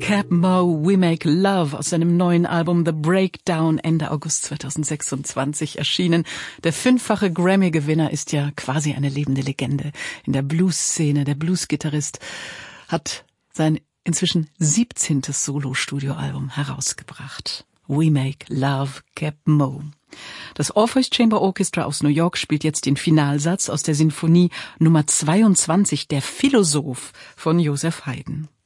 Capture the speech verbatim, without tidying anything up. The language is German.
Cap Moe, We Make Love aus seinem neuen Album The Breakdown, Ende August zweitausendsechsundzwanzig erschienen. Der fünffache Grammy-Gewinner ist ja quasi eine lebende Legende in der Blues-Szene. Der Blues-Gitarrist hat sein inzwischen siebzehntes Solo-Studioalbum herausgebracht. We Make Love, Cap Moe. Das Orpheus Chamber Orchestra aus New York spielt jetzt den Finalsatz aus der Sinfonie Nummer zweiundzwanzig, Der Philosoph von Joseph Haydn.